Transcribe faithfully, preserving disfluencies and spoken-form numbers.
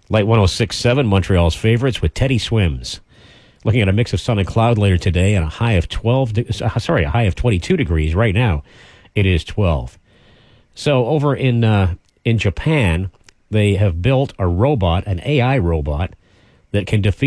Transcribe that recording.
Light one oh six point seven, Montreal's favorites with Teddy Swims. Looking at a mix of sun and cloud later today and a high of twelve, de- sorry, a high of twenty-two degrees. Right now, it is twelve. So over in uh, in Japan, they have built a robot, an A I robot, that can defeat